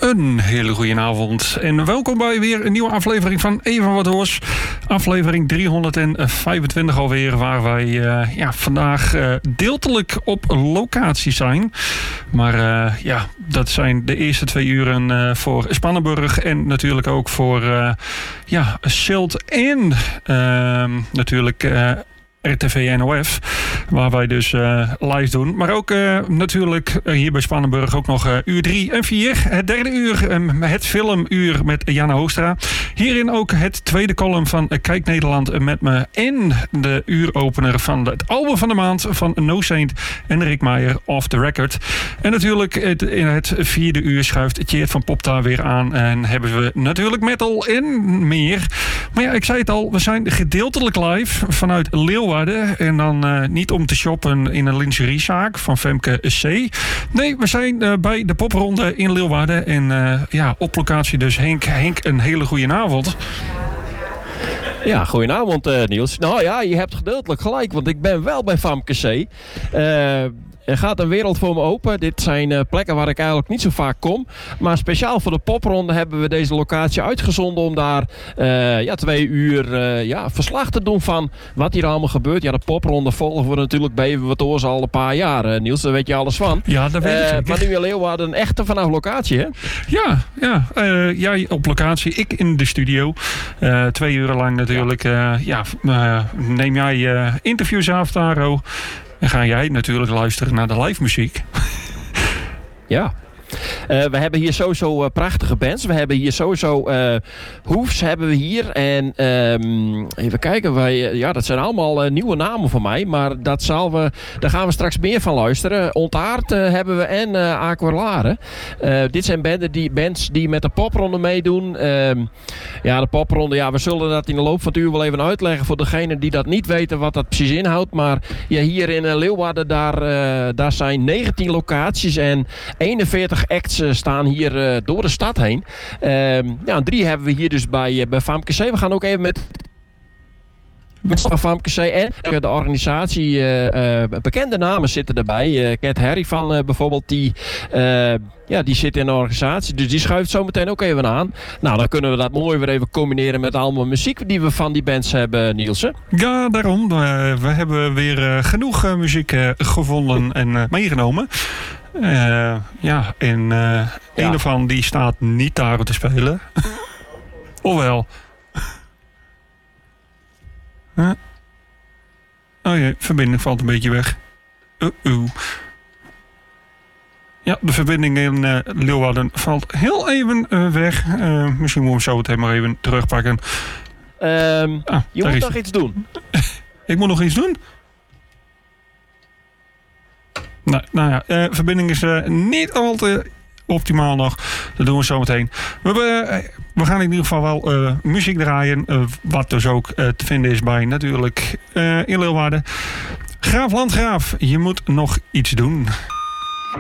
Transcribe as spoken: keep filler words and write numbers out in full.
Een hele goede avond en welkom bij weer een nieuwe aflevering van Even Wat Hoors. Aflevering driehonderdvijfentwintig alweer, waar wij uh, ja, vandaag uh, deeltelijk op locatie zijn. Maar uh, ja, dat zijn de eerste twee uren uh, voor Spannenburg en natuurlijk ook voor uh, ja, Silt en uh, natuurlijk... Uh, R T V N O F, waar wij dus uh, live doen. Maar ook uh, natuurlijk uh, hier bij Spannenburg ook nog uh, uur drie en vier. Het derde uur, um, het filmuur met Jana Hoostra. Hierin ook het tweede column van uh, Kijk Nederland met me. En de uuropener van de, het album van de maand van No Saint en Rick Meijer, Off the Record. En natuurlijk het, in het vierde uur schuift Tjeerd van Popta weer aan. En hebben we natuurlijk metal en meer. Maar ja, ik zei het al, we zijn gedeeltelijk live vanuit Leeuwarden. En dan uh, niet om te shoppen in een lingeriezaak van Femke C. Nee, we zijn uh, bij de popronde in Leeuwarden. En uh, ja, op locatie dus Henk. Henk, een hele goede avond. Ja, goedenavond uh, Niels. Nou ja, je hebt gedeeltelijk gelijk, want ik ben wel bij Femke C. Uh, Er gaat een wereld voor me open. Dit zijn uh, plekken waar ik eigenlijk niet zo vaak kom. Maar speciaal voor de popronde hebben we deze locatie uitgezonden om daar uh, ja, twee uur uh, ja, verslag te doen van wat hier allemaal gebeurt. Ja, de popronde volgen we natuurlijk bij Even Wat Hoors al een paar jaar. Uh, Niels, daar weet je alles van. Ja, dat weet ik uh, zeker. Maar nu in Leeuwarden een echte vanaf locatie, hè? Ja, ja. Uh, jij op locatie, ik in de studio. Uh, twee uur lang natuurlijk. Uh, ja, uh, neem jij uh, interviews af, Taro. En ga jij natuurlijk luisteren naar de live muziek. Ja. Uh, we hebben hier sowieso uh, prachtige bands. We hebben hier sowieso uh, Hoefs hebben we hier. En um, even kijken. Wij, uh, ja, dat zijn allemaal uh, nieuwe namen voor mij. Maar dat zal we, daar gaan we straks meer van luisteren. Ontaard uh, hebben we en uh, Aquarlare. Uh, dit zijn banden die, bands die met de popronde meedoen. Uh, ja, de popronde. Ja, we zullen dat in de loop van het uur wel even uitleggen. Voor degenen die dat niet weten wat dat precies inhoudt. Maar ja, hier in uh, Leeuwarden daar, uh, daar zijn negentien locaties en eenenveertig acts staan hier uh, door de stad heen. Uh, ja, drie hebben we hier dus bij, uh, bij Femke C. We gaan ook even met van Femke C en de organisatie. Uh, uh, bekende namen zitten erbij. Uh, Cat Harry van uh, bijvoorbeeld, die, uh, ja, die zit in de organisatie. Dus die schuift zo meteen ook even aan. Nou, dan kunnen we dat mooi weer even combineren met allemaal muziek die we van die bands hebben, Nielsen. Ja, daarom. Uh, we hebben weer uh, genoeg uh, muziek uh, gevonden en uh, meegenomen. Uh, ja, en uh, ja. een ervan die staat niet daar te spelen. Ofwel. Huh? Oh jee, verbinding valt een beetje weg. Uh-uh. Ja, de verbinding in uh, Leeuwarden valt heel even uh, weg. Uh, misschien moeten we hem zo meteen maar even terugpakken. Um, ah, je moet nog iets doen. Ik moet nog iets doen? Nou, nou ja, uh, verbinding is uh, niet altijd optimaal nog. Dat doen we zo meteen. We, uh, we gaan in ieder geval wel uh, muziek draaien. Uh, wat dus ook uh, te vinden is bij natuurlijk uh, in Leeuwarden. Graaf Landgraaf, je moet nog iets doen.